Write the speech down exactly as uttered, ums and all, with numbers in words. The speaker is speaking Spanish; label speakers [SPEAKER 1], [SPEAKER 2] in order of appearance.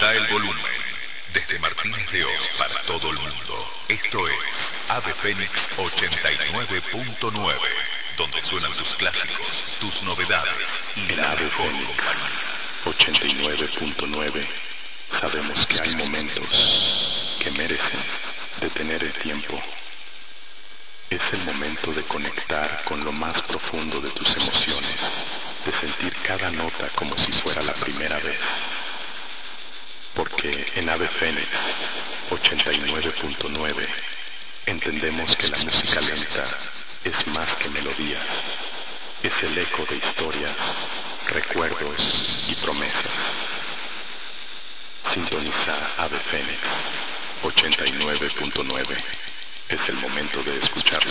[SPEAKER 1] Aumentá el volumen. Desde Martínez de Oz para todo el mundo. Esto es Ave Fénix ochenta y nueve punto nueve, donde suenan tus clásicos, tus novedades y la
[SPEAKER 2] Ave
[SPEAKER 1] mejor
[SPEAKER 2] Fénix ochenta y nueve punto nueve. Sabemos que hay momentos que merecen detener el tiempo. Es el momento de conectar con lo más profundo de tus emociones, de sentir cada nota como si fuera la primera vez. Porque en Ave Fénix ochenta y nueve punto nueve entendemos que la música lenta es más que melodías, es el eco de historias, recuerdos y promesas. Sintoniza Ave Fénix ochenta y nueve punto nueve. Es el momento de escuchar